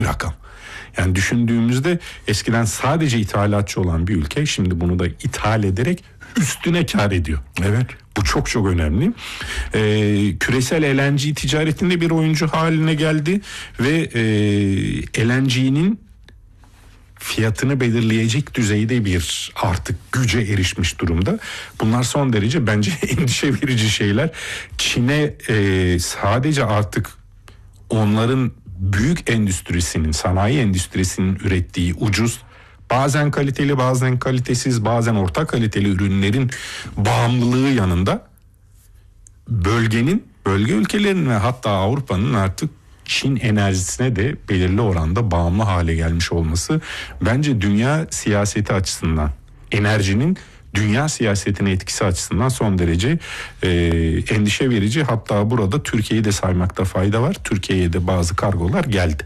rakam. Yani düşündüğümüzde eskiden sadece ithalatçı olan bir ülke şimdi bunu da ithal ederek üstüne kar ediyor. Evet. Bu çok çok önemli. Küresel LNG ticaretinde bir oyuncu haline geldi ve LNG'nin fiyatını belirleyecek düzeyde bir artık güce erişmiş durumda. Bunlar son derece bence endişe verici şeyler. Çin'e sadece artık onların büyük endüstrisinin, sanayi endüstrisinin ürettiği ucuz, bazen kaliteli, bazen kalitesiz, bazen orta kaliteli ürünlerin bağımlılığı yanında bölge ülkelerinin ve hatta Avrupa'nın artık Çin enerjisine de belirli oranda bağımlı hale gelmiş olması bence dünya siyaseti açısından, enerjinin dünya siyasetine etkisi açısından son derece endişe verici. Hatta burada Türkiye'yi de saymakta fayda var. Türkiye'ye de bazı kargolar geldi.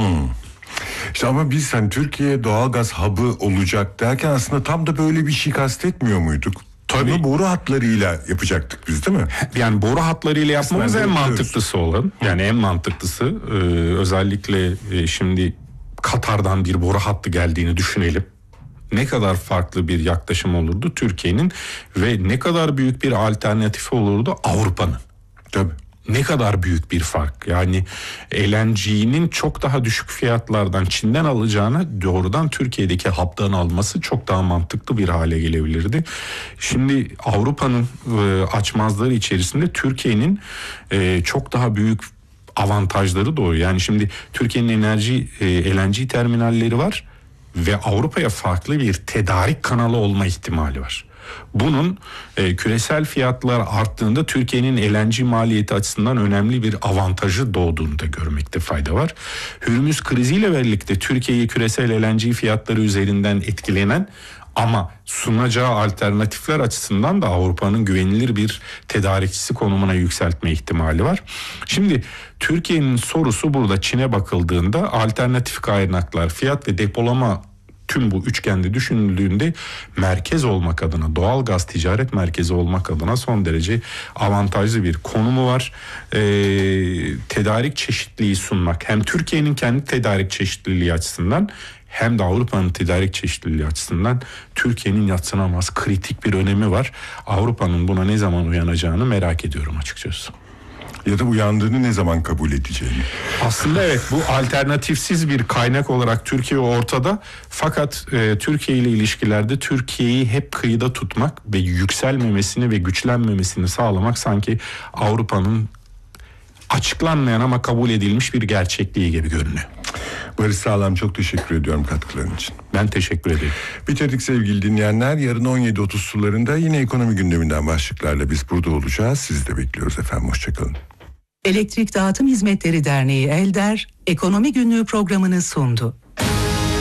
İşte ama biz hani Türkiye doğalgaz hub'ı olacak derken aslında tam da böyle bir şey kastetmiyor muyduk? Tabii. Bunu boru hatlarıyla yapacaktık biz, değil mi? Yani boru hatlarıyla yapmamız en mantıklısı olan. Yani en mantıklısı özellikle şimdi Katar'dan bir boru hattı geldiğini düşünelim. Ne kadar farklı bir yaklaşım olurdu Türkiye'nin ve ne kadar büyük bir alternatifi olurdu Avrupa'nın. Tabii. Ne kadar büyük bir fark. Yani LNG'nin çok daha düşük fiyatlardan Çin'den alacağına doğrudan Türkiye'deki haptan alması çok daha mantıklı bir hale gelebilirdi. Şimdi Avrupa'nın açmazları içerisinde Türkiye'nin çok daha büyük avantajları doğuyor. Yani şimdi Türkiye'nin LNG terminalleri var ve Avrupa'ya farklı bir tedarik kanalı olma ihtimali var. Bunun küresel fiyatlar arttığında Türkiye'nin LNG maliyeti açısından önemli bir avantajı doğduğunu da görmekte fayda var. Hürmüz kriziyle birlikte Türkiye'yi küresel LNG fiyatları üzerinden etkilenen ama sunacağı alternatifler açısından da Avrupa'nın güvenilir bir tedarikçisi konumuna yükseltme ihtimali var. Şimdi Türkiye'nin sorusu burada Çin'e bakıldığında alternatif kaynaklar, fiyat ve depolama, tüm bu üçgende düşünüldüğünde merkez olmak adına, doğal gaz ticaret merkezi olmak adına son derece avantajlı bir konumu var. Tedarik çeşitliliği sunmak hem Türkiye'nin kendi tedarik çeşitliliği açısından hem de Avrupa'nın tedarik çeşitliliği açısından Türkiye'nin yadsınamaz kritik bir önemi var. Avrupa'nın buna ne zaman uyanacağını merak ediyorum açıkçası. Ya da uyandığını ne zaman kabul edeceğini. Aslında evet, bu alternatifsiz bir kaynak olarak Türkiye ortada. Fakat Türkiye ile ilişkilerde Türkiye'yi hep kıyıda tutmak ve yükselmemesini ve güçlenmemesini sağlamak sanki Avrupa'nın açıklanmayan ama kabul edilmiş bir gerçekliği gibi görünüyor. Barış Sağlam, çok teşekkür ediyorum katkıların için. Ben teşekkür ederim. Bitirdik sevgili dinleyenler. Yarın 17.30 sularında yine ekonomi gündeminden başlıklarla biz burada olacağız. Sizi de bekliyoruz efendim. Hoşçakalın. Elektrik Dağıtım Hizmetleri Derneği ELDER, Ekonomi Günlüğü programını sundu.